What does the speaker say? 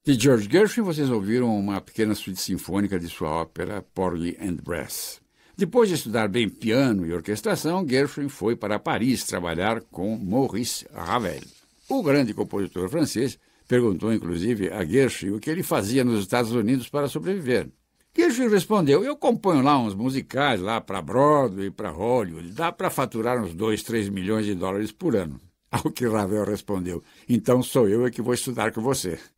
De George Gershwin, vocês ouviram uma pequena suíte sinfônica de sua ópera Porgy and Bess. Depois de estudar bem piano e orquestração, Gershwin foi para Paris trabalhar com Maurice Ravel. O grande compositor francês perguntou, inclusive, a Gershwin o que ele fazia nos Estados Unidos para sobreviver. Gershwin respondeu: eu componho lá uns musicais lá para Broadway e para Hollywood. Dá para faturar uns 2, 3 milhões de dólares por ano. Ao que Ravel respondeu: então sou eu que vou estudar com você.